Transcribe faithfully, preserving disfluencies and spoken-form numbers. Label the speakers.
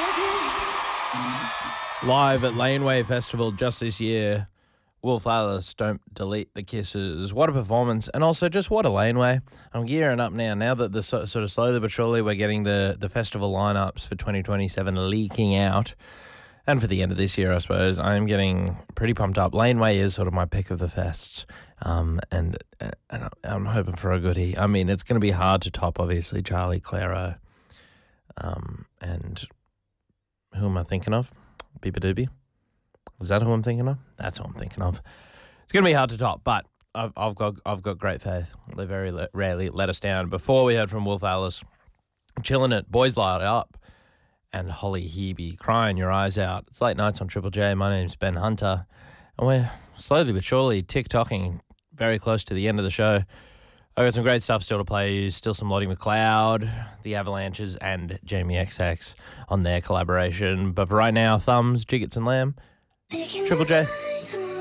Speaker 1: Live at Laneway Festival just this year, Wolf Alice, Don't Delete the Kisses. What a performance. And also just what a laneway. I'm gearing up now. Now that the so, sort of slowly but surely we're getting the, the festival lineups for twenty twenty-seven leaking out. And for the end of this year, I suppose, I'm getting pretty pumped up. Laneway is sort of my pick of the fests. Um, and, and I'm hoping for a goodie. I mean, it's going to be hard to top, obviously, Charlie Claro. Um, and who am I thinking of? Beeper Doobie. Is that who I'm thinking of? That's who I'm thinking of. It's going to be hard to top, but I've, I've got I've got great faith. They very le- rarely let us down. Before we heard from Wolf Alice, Chilling It, Boys Light Up, and Holly Hebe, Crying Your Eyes Out. It's late nights on Triple J. My name's Ben Hunter, and we're slowly but surely tick-tocking very close to the end of the show. I've got some great stuff still to play you. Still some Lottie McLeod, the Avalanches, and Jamie X X on their collaboration. But for right now, Thumbs, Jiggets and Lamb, Triple J.